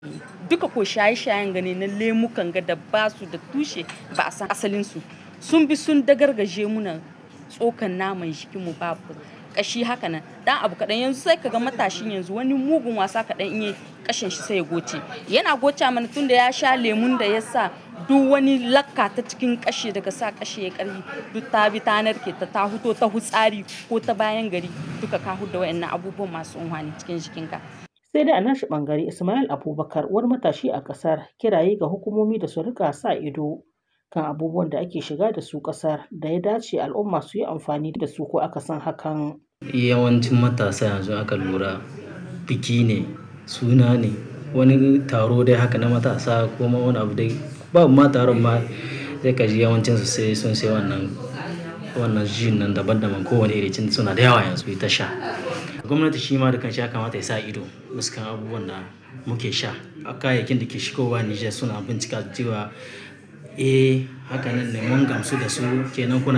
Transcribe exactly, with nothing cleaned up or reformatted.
Duka ko shaye-shayen gane na lemukan ga da ba su da tushe ba a san asalinsu. Sun bi sun dagargaje muna tsokan naman jikinmu babu ƙashi haka nan. Dan abu kaɗan yanzu sai ka ga matashin yanzu wani mugun wasa kaɗan in yi ƙashin shi sai ya goce. Yana goce mana tun da ya sha lemun da ya sa duk wani lakka ta cikin ƙashi daga sa ƙashi ya ƙarfi. Duk ta bi ta narke ta ta fito ta hutsari ko ta bayan gari duka ka hudda waƴannan abubuwan masu unhwani cikin jikinka. Sai dai a nashi ɓangare Ismail Abubakar wani matashi a ƙasar kira yayi ga hukumomi da su riƙa sa ido kan abubuwan da ake shiga da su ƙasar da ya dace al'umma su yi amfani da su ko akasin hakan. Yawancin matasa yanzu aka lura biki ne, suna ne, wani taro dai haka na matasa ko ma wani abu dai babu ma taron ma sai ka ji yawancinsu sai sun sai wannan, wannan jus nan daban-daban kowane iri tunda suna da yawa yanzu su yi ta sha. Gwamnati shi ma da kanshi ya kamata ya sa ido bisa abubuwan da muke sha. Kayayyakin da ke shigowa Nijar suna bincika cewa eh haka nan ne mun gamsu da su kenan kuna.